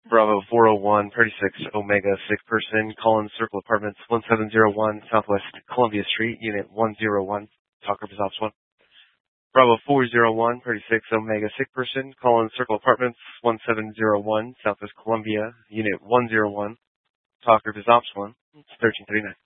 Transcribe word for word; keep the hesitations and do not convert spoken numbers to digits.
Bravo four oh one, thirty-six Omega, sick person, Collins Circle Apartments, one seven zero one, Southwest Columbia Street, Unit one oh one, Talker Ops one. Bravo four oh one, thirty-six Omega, sick person, Collins Circle Apartments, one seven zero one, Southwest Columbia, Unit one oh one, Talker Ops one, it's thirteen thirty-nine.